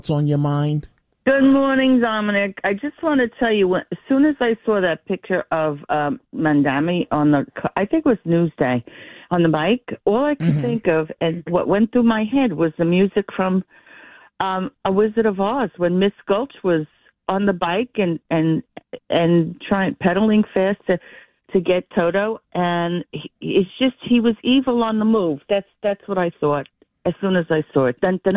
What's on your mind? Good morning, Dominic. I just want to tell you, as soon as I saw that picture of Mandami on I think it was Newsday, on the bike, all I could think of and what went through my head was the music from A Wizard of Oz when Miss Gulch was on the bike and pedaling fast to get Toto, and he was evil on the move. That's what I thought as soon as I saw it.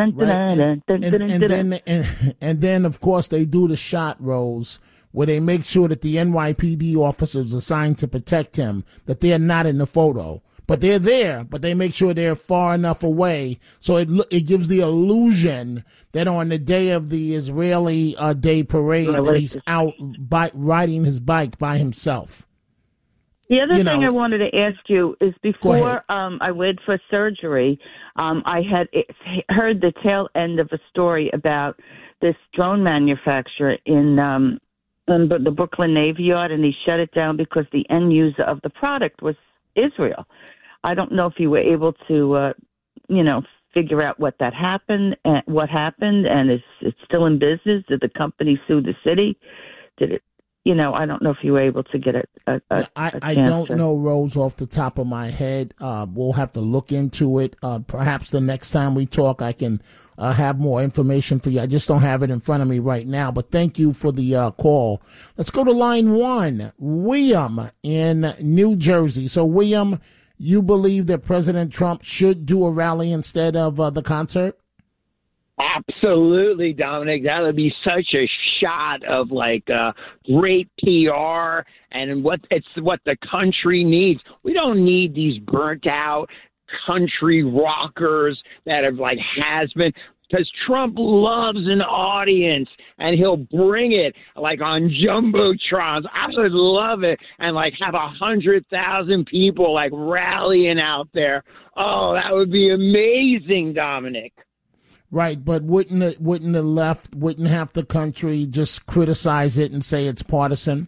And then, of course, they do the shot, Rose, where they make sure that the NYPD officers assigned to protect him, that they're not in the photo. But they're there, but they make sure they're far enough away. So it gives the illusion that on the day of the Israeli Day Parade, that he's out riding his bike by himself. The other thing I wanted to ask you is before I went for surgery, I had heard the tail end of a story about this drone manufacturer in the Brooklyn Navy Yard, and he shut it down because the end user of the product was Israel. I don't know if you were able to, figure out what happened, and is it still in business? Did the company sue the city? Did it? I don't know if you were able to get I don't know, Rose, off the top of my head. We'll have to look into it. Perhaps the next time we talk, I can have more information for you. I just don't have it in front of me right now. But thank you for the call. Let's go to line 1. William in New Jersey. So, William, you believe that President Trump should do a rally instead of the concert? Absolutely, Dominic. That would be such a shot of great PR and what the country needs. We don't need these burnt out country rockers that have has been. Because Trump loves an audience, and he'll bring it on jumbotrons. I would love it, and have 100,000 people rallying out there. Oh, that would be amazing, Dominic. Right, but wouldn't the left, wouldn't half the country just criticize it and say it's partisan?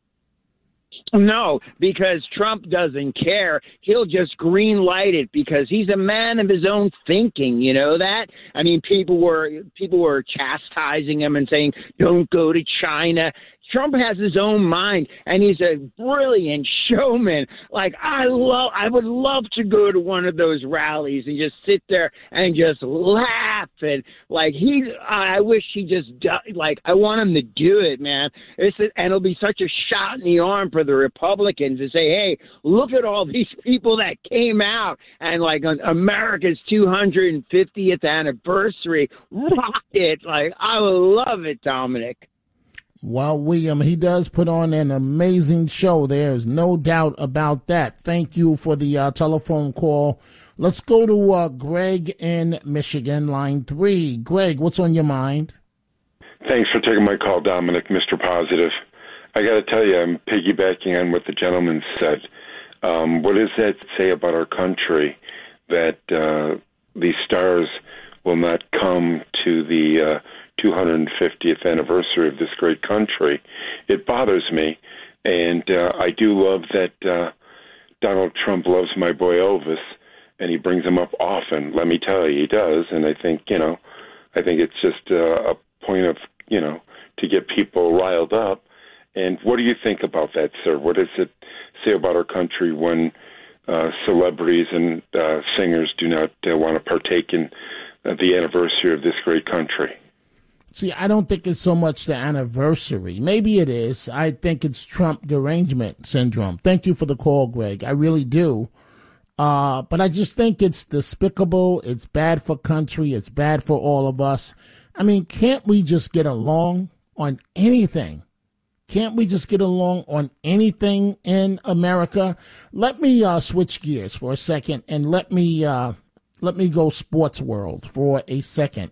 No, because Trump doesn't care. He'll just green light it because he's a man of his own thinking. You know that? I mean, people were chastising him and saying, "Don't go to China." Trump has his own mind, and he's a brilliant showman. I would love to go to one of those rallies and just sit there and just laugh. And I wish he just, I want him to do it, man. And it'll be such a shot in the arm for the Republicans to say, hey, look at all these people that came out and on America's 250th anniversary. Rock it. I would love it, Dominic. Well, William, he does put on an amazing show. There's no doubt about that. Thank you for the telephone call. Let's go to Greg in Michigan, line 3. Greg, what's on your mind? Thanks for taking my call, Dominic, Mr. Positive. I got to tell you, I'm piggybacking on what the gentleman said. What does that say about our country that these stars will not come to the 250th anniversary of this great country? It bothers me, and I do love that Donald Trump loves my boy Elvis, and he brings him up often. Let me tell you, he does, and I think it's just a point of to get people riled up. And what do you think about that, sir? What does it say about our country when celebrities and singers do not want to partake in the anniversary of this great country? See, I don't think it's so much the anniversary. Maybe it is. I think it's Trump derangement syndrome. Thank you for the call, Greg. I really do. But I just think it's despicable. It's bad for country. It's bad for all of us. I mean, can't we just get along on anything? Can't we just get along on anything in America? Let me switch gears for a second and let me go sports world for a second.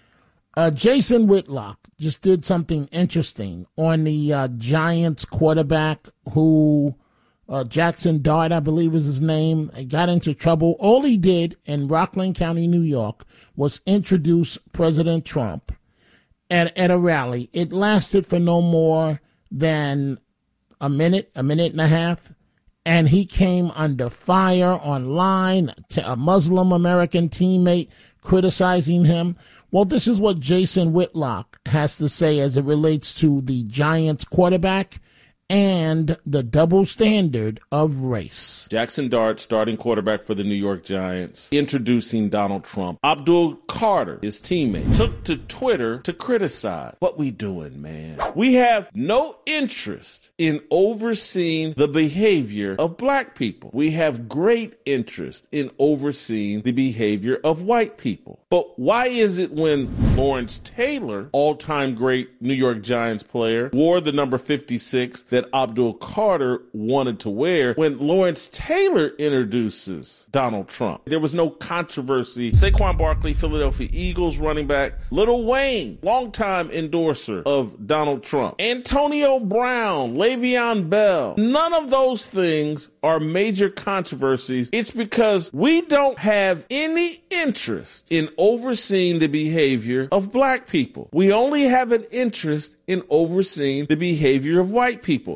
Jason Whitlock just did something interesting on the Giants quarterback who, Jackson Dart, I believe is his name, got into trouble. All he did in Rockland County, New York, was introduce President Trump at a rally. It lasted for no more than a minute and a half. And he came under fire online to a Muslim American teammate criticizing him. Well, this is what Jason Whitlock has to say as it relates to the Giants quarterback and the double standard of race. Jackson Dart, starting quarterback for the New York Giants, introducing Donald Trump. Abdul Carter, his teammate, took to Twitter to criticize. What we doing, man? We have no interest in overseeing the behavior of black people. We have great interest in overseeing the behavior of white people. But why is it when Lawrence Taylor, all-time great New York Giants player, wore the number 56 that Abdul Carter wanted to wear, when Lawrence Taylor introduces Donald Trump? There was no controversy. Saquon Barkley, Philadelphia Eagles running back. Lil Wayne, longtime endorser of Donald Trump. Antonio Brown, Le'Veon Bell. None of those things are major controversies. It's because we don't have any interest in overseeing the behavior of black people. We only have an interest in overseeing the behavior of white people.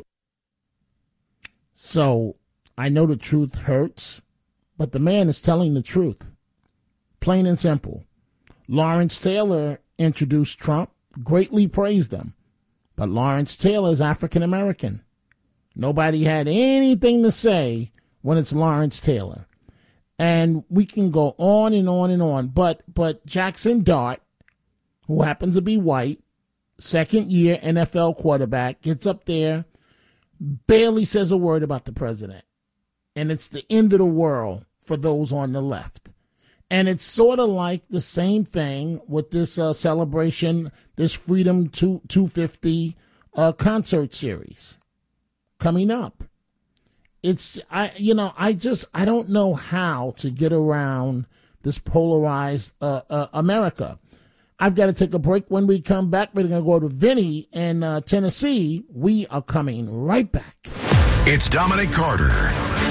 So I know the truth hurts, but the man is telling the truth. Plain and simple. Lawrence Taylor introduced Trump, greatly praised him, but Lawrence Taylor is African American. Nobody had anything to say when it's Lawrence Taylor. And we can go on and on and on. But Jackson Dart, who happens to be white, second-year NFL quarterback, gets up there, barely says a word about the president. And it's the end of the world for those on the left. And it's sort of like the same thing with this celebration, this Freedom 250 concert series coming up. I don't know how to get around this polarized America. I've got to take a break. When we come back, we're going to go to Vinny in Tennessee. We are coming right back. It's Dominic Carter.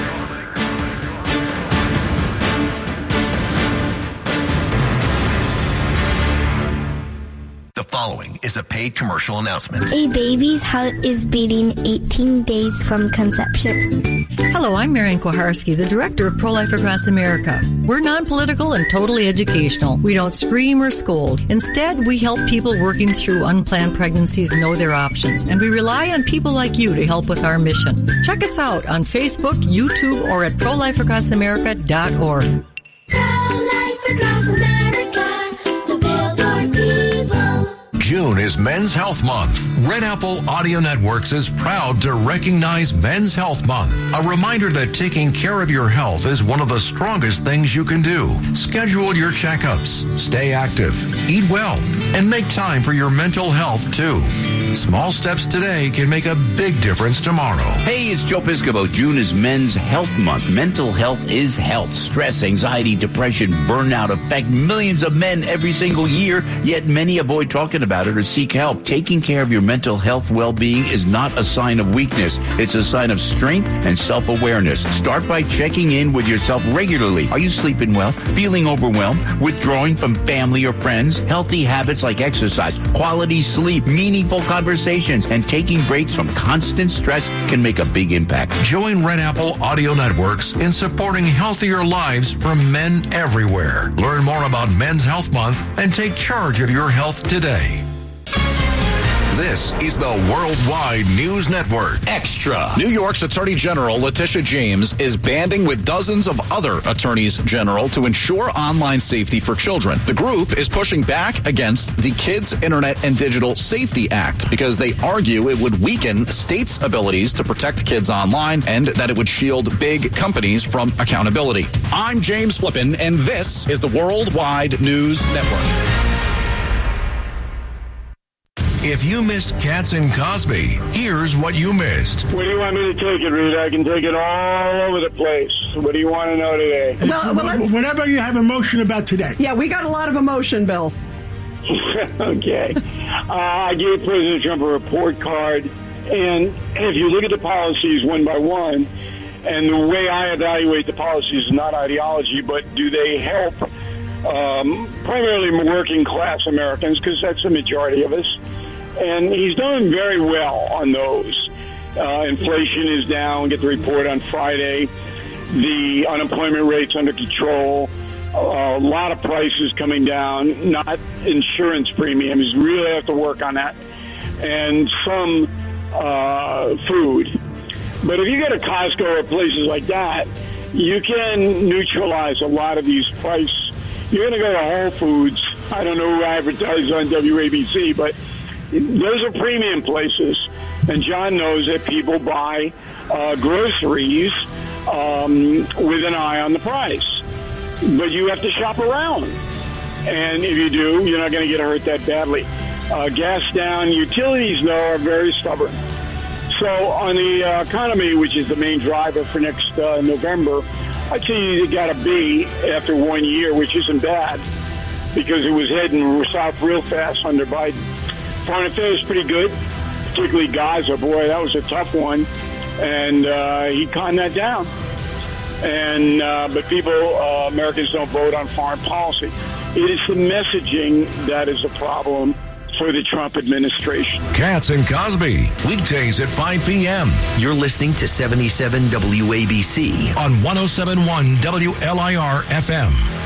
The following is a paid commercial announcement. A baby's heart is beating 18 days from conception. Hello, I'm Marian Kuharski, the director of Pro-Life Across America. We're non-political and totally educational. We don't scream or scold. Instead, we help people working through unplanned pregnancies know their options, and we rely on people like you to help with our mission. Check us out on Facebook, YouTube, or at prolifeacrossamerica.org. Pro-Life Across America, the Billboard people. June is Men's Health Month. Red Apple Audio Networks is proud to recognize Men's Health Month. A reminder that taking care of your health is one of the strongest things you can do. Schedule your checkups, stay active, eat well, and make time for your mental health too. Small steps today can make a big difference tomorrow. Hey, it's Joe Piscopo. June is Men's Health Month. Mental health is health. Stress, anxiety, depression, burnout affect millions of men every single year, yet many avoid talking about it or seek help. Taking care of your mental health well-being is not a sign of weakness. It's a sign of strength and self-awareness. Start by checking in with yourself regularly. Are you sleeping well? Feeling overwhelmed? Withdrawing from family or friends? Healthy habits like exercise, quality sleep, meaningful conversations, and taking breaks from constant stress can make a big impact. Join Red Apple Audio Networks in supporting healthier lives from men everywhere. Learn more about Men's Health Month and take charge of your health today. This is the Worldwide News Network Extra. New York's Attorney General Letitia James is banding with dozens of other attorneys general to ensure online safety for children. The group is pushing back against the Kids Internet and Digital Safety Act because they argue it would weaken states' abilities to protect kids online and that it would shield big companies from accountability. I'm James Flippin, and this is the Worldwide News Network. If you missed Katz and Cosby, here's what you missed. Where do you want me to take it, Rita? I can take it all over the place. What do you want to know today? Well, whatever you have emotion about today. Yeah, we got a lot of emotion, Bill. Okay. I gave President Trump a report card, and if you look at the policies one by one, and the way I evaluate the policies is not ideology, but do they help primarily working class Americans, because that's the majority of us. And he's done very well on those. Inflation is down. Get the report on Friday. The unemployment rate's under control. a lot of prices coming down, not insurance premiums. Really have to work on that. And some food. But if you go to Costco or places like that, you can neutralize a lot of these prices. You're going to go to Whole Foods. I don't know who advertises on WABC, but those are premium places. And John knows that people buy groceries with an eye on the price. But you have to shop around. And if you do, you're not going to get hurt that badly. Gas down. Utilities, though, are very stubborn. So on the economy, which is the main driver for next November, I'd say you got a B after 1 year, which isn't bad because it was heading south real fast under Biden. Foreign affairs pretty good, particularly Gaza. Boy, that was a tough one, and he calmed that down. And but people, Americans don't vote on foreign policy. It is the messaging that is the problem for the Trump administration. Katz and Cosby, weekdays at 5 p.m. You're listening to 77 WABC on 107.1 WLIR FM.